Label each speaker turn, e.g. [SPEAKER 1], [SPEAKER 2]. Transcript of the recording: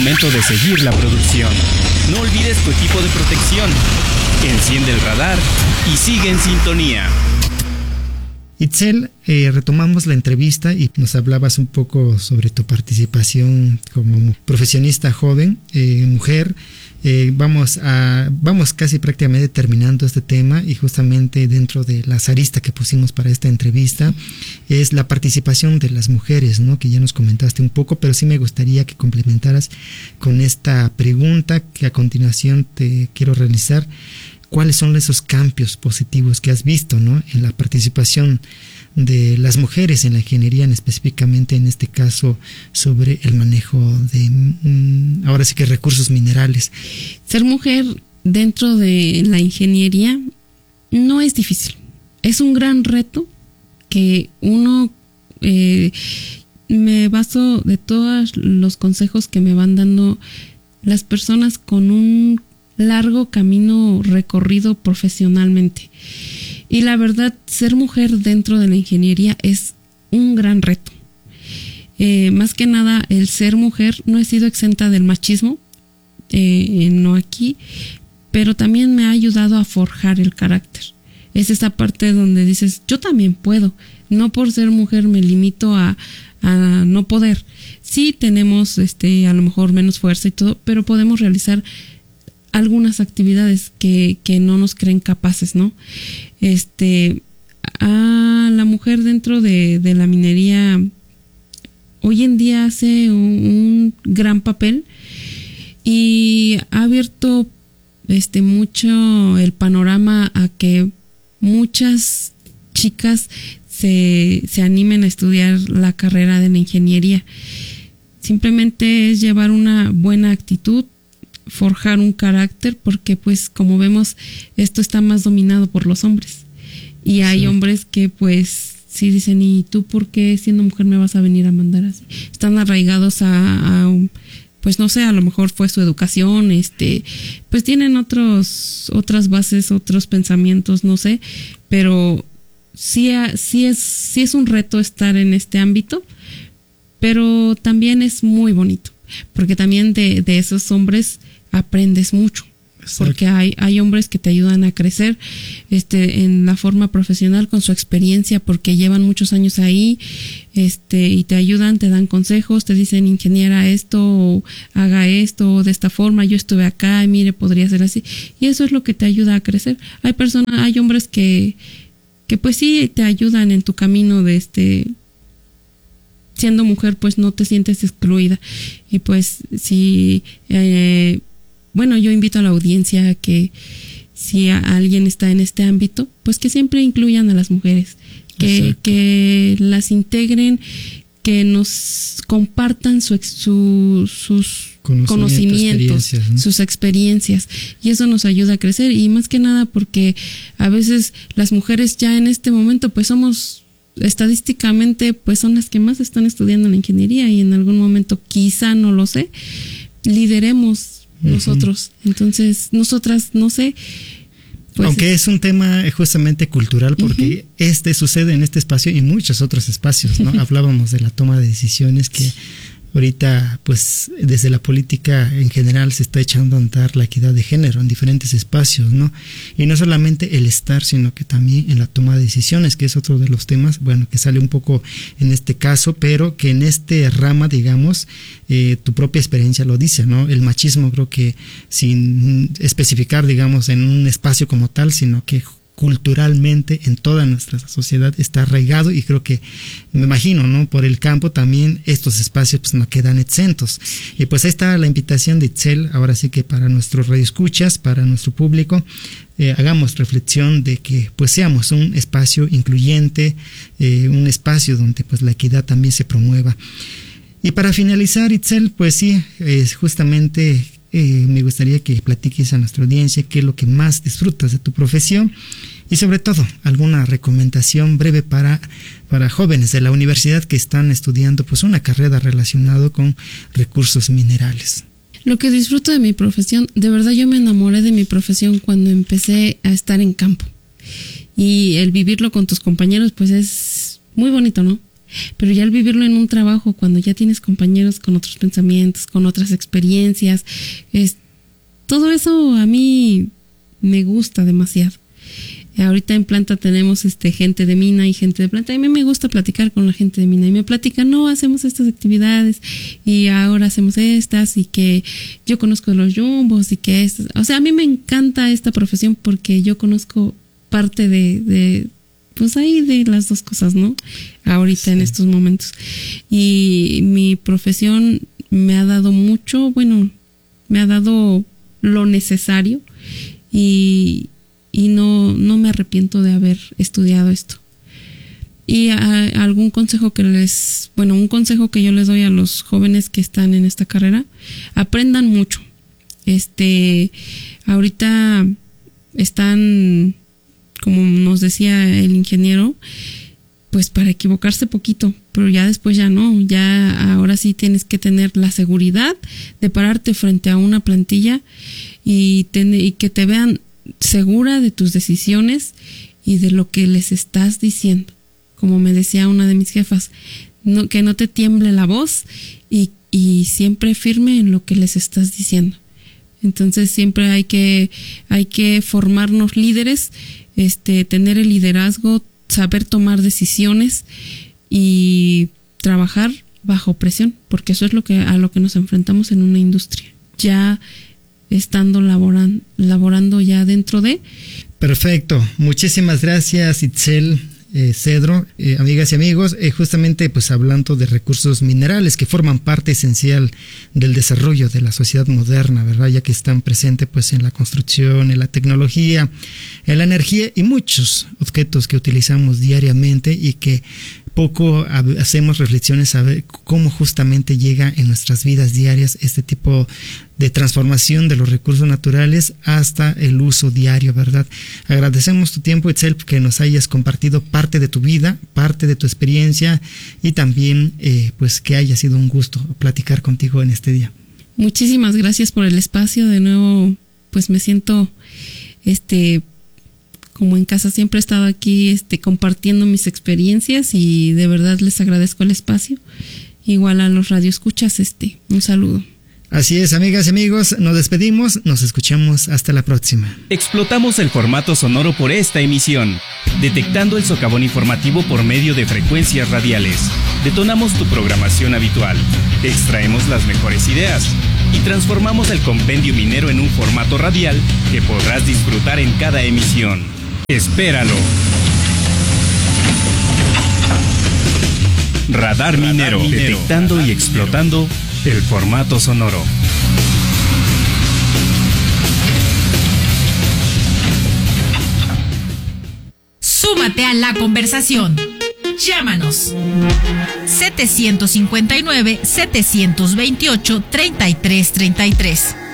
[SPEAKER 1] momento de seguir la producción. No olvides tu equipo de protección. Enciende el radar y sigue en sintonía.
[SPEAKER 2] Itzel, retomamos la entrevista y nos hablabas un poco sobre tu participación como profesionista joven, mujer. Vamos casi prácticamente terminando este tema, y justamente dentro de las aristas que pusimos para esta entrevista es la participación de las mujeres, ¿no? Que ya nos comentaste un poco, pero sí me gustaría que complementaras con esta pregunta que a continuación te quiero realizar. ¿Cuáles son esos cambios positivos que has visto, ¿no? En la participación de las mujeres en la ingeniería, específicamente en este caso sobre el manejo de, ahora sí que recursos minerales?
[SPEAKER 3] Ser mujer dentro de la ingeniería no es difícil. Es un gran reto que uno, me baso de todos los consejos que me van dando las personas con un largo camino recorrido profesionalmente. Y la verdad, ser mujer dentro de la ingeniería es un gran reto. Más que nada, el ser mujer, no he sido exenta del machismo, no aquí, pero también me ha ayudado a forjar el carácter. Es esa parte donde dices, yo también puedo. No por ser mujer me limito a no poder. Sí tenemos a lo mejor menos fuerza y todo, pero podemos realizar algunas actividades que no nos creen capaces, ¿no? A la mujer dentro de la minería hoy en día hace un gran papel y ha abierto mucho el panorama a que muchas chicas se animen a estudiar la carrera de la ingeniería. Simplemente es llevar una buena actitud, forjar un carácter, porque pues como vemos esto está más dominado por los hombres y hay sí. Hombres que pues sí dicen, ¿y tú por qué siendo mujer me vas a venir a mandar así? Están arraigados a pues no sé, a lo mejor fue su educación, pues tienen otras bases, otros pensamientos, no sé, pero sí es un reto estar en este ámbito, pero también es muy bonito, porque también de esos hombres aprendes mucho. Exacto. Porque hay hombres que te ayudan a crecer en la forma profesional con su experiencia, porque llevan muchos años ahí, y te ayudan, te dan consejos, te dicen, ingeniera esto, o haga esto, o de esta forma, yo estuve acá, y mire, podría ser así, y eso es lo que te ayuda a crecer. Hay hombres que pues sí te ayudan en tu camino de siendo mujer, pues no te sientes excluida. Y pues sí, bueno, yo invito a la audiencia a que si alguien está en este ámbito, pues que siempre incluyan a las mujeres, que las integren, que nos compartan sus conocimientos, ¿no? Sus experiencias, y eso nos ayuda a crecer. Y más que nada porque a veces las mujeres ya en este momento pues somos estadísticamente pues son las que más están estudiando la ingeniería, y en algún momento, quizá, no lo sé, lideremos nosotros. Entonces, nosotras, no sé. Pues,
[SPEAKER 2] aunque es un tema justamente cultural, porque sucede en este espacio y muchos otros espacios, ¿no? Hablábamos de la toma de decisiones, que ahorita, pues, desde la política en general se está echando a andar la equidad de género en diferentes espacios, ¿no? Y no solamente el estar, sino que también en la toma de decisiones, que es otro de los temas, bueno, que sale un poco en este caso, pero que en este rama, digamos, tu propia experiencia lo dice, ¿no? El machismo, creo que sin especificar, digamos, en un espacio como tal, sino que culturalmente en toda nuestra sociedad está arraigado, y creo que, me imagino, ¿no? Por el campo también estos espacios pues no quedan exentos. Y pues ahí está la invitación de Itzel, ahora sí que para nuestros radioescuchas, para nuestro público, hagamos reflexión de que pues seamos un espacio incluyente, un espacio donde pues la equidad también se promueva. Y para finalizar, Itzel, pues sí, justamente me gustaría que platiques a nuestra audiencia qué es lo que más disfrutas de tu profesión, y sobre todo alguna recomendación breve para jóvenes de la universidad que están estudiando pues una carrera relacionada con recursos minerales.
[SPEAKER 3] Lo que disfruto de mi profesión, de verdad yo me enamoré de mi profesión cuando empecé a estar en campo, y el vivirlo con tus compañeros pues es muy bonito, ¿no? pero ya al vivirlo en un trabajo, cuando ya tienes compañeros con otros pensamientos, con otras experiencias, todo eso a mí me gusta demasiado. Ahorita en planta tenemos gente de mina y gente de planta. A mí me gusta platicar con la gente de mina y me platican, no, hacemos estas actividades y ahora hacemos estas y que yo conozco los yumbos y que estas. O sea, a mí me encanta esta profesión porque yo conozco parte de pues ahí de las dos cosas, ¿no? Ahorita en estos momentos. Y mi profesión me ha dado mucho, bueno, me ha dado lo necesario y no me arrepiento de haber estudiado esto. Y un consejo que yo les doy a los jóvenes que están en esta carrera, aprendan mucho. Ahorita están, como nos decía el ingeniero, pues para equivocarse poquito, pero ya después ya no, ya ahora sí tienes que tener la seguridad de pararte frente a una plantilla y que te vean segura de tus decisiones y de lo que les estás diciendo. Como me decía una de mis jefas, que no te tiemble la voz y siempre firme en lo que les estás diciendo. Entonces siempre hay que formarnos líderes, tener el liderazgo, saber tomar decisiones y trabajar bajo presión, porque eso es a lo que nos enfrentamos en una industria. Ya estando laborando ya dentro de.
[SPEAKER 2] Perfecto, muchísimas gracias, Itzel Cedro. Amigas y amigos, justamente pues hablando de recursos minerales que forman parte esencial del desarrollo de la sociedad moderna, ¿verdad? Ya que están presentes pues en la construcción, en la tecnología, en la energía y muchos objetos que utilizamos diariamente y que poco hacemos reflexiones a ver cómo justamente llega en nuestras vidas diarias este tipo de transformación de los recursos naturales hasta el uso diario, ¿verdad? Agradecemos tu tiempo, Itzel, que nos hayas compartido parte de tu vida, parte de tu experiencia y también pues que haya sido un gusto platicar contigo en este día.
[SPEAKER 3] Muchísimas gracias por el espacio. De nuevo, pues me siento como en casa. Siempre he estado aquí compartiendo mis experiencias y de verdad les agradezco el espacio. Igual a los radioescuchas, un saludo.
[SPEAKER 2] Así es, amigas y amigos, nos despedimos, nos escuchamos hasta la próxima.
[SPEAKER 1] Explotamos el formato sonoro por esta emisión, detectando el socavón informativo por medio de frecuencias radiales. Detonamos tu programación habitual, extraemos las mejores ideas y transformamos el compendio minero en un formato radial que podrás disfrutar en cada emisión. ¡Espéralo! Radar Minero, detectando y explotando el formato sonoro.
[SPEAKER 4] Súmate a la conversación. Llámanos 759-728-3333.